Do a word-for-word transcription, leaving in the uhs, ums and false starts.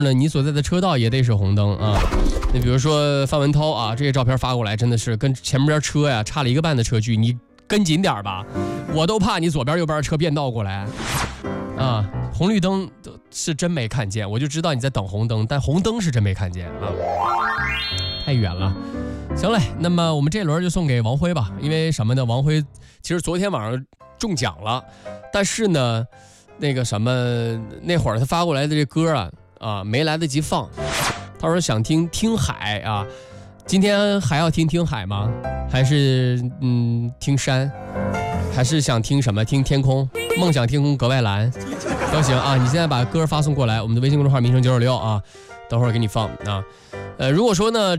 那你所在的车道也得是红灯啊。那比如说范文涛啊，这些照片发过来，真的是跟前面边车呀差了一个半的车距，你跟紧点吧，我都怕你左边右边车变道过来啊。红绿灯是真没看见，我就知道你在等红灯，但红灯是真没看见啊，太远了。行嘞，那么我们这轮就送给王辉吧，因为什么呢？王辉其实昨天晚上中奖了，但是呢，那个什么那会儿他发过来的这歌啊啊没来得及放，他说想听听海啊，今天还要听听海吗？还是嗯听山？还是想听什么？听天空？梦想天空格外蓝都行啊！你现在把歌发送过来，我们的微信公众号名称九九六啊，等会儿给你放啊。呃，如果说呢。